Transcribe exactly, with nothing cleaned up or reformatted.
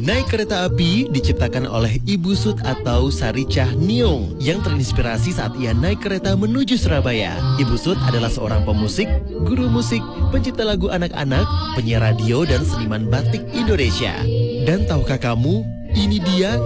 Naik Kereta Api diciptakan oleh Ibu Sud atau Saricah Niung yang terinspirasi saat ia naik kereta menuju Surabaya. Ibu Sud adalah seorang pemusik, guru musik, pencipta lagu anak-anak, penyiar radio, dan seniman batik Indonesia. Dan tahukah kamu, ini dia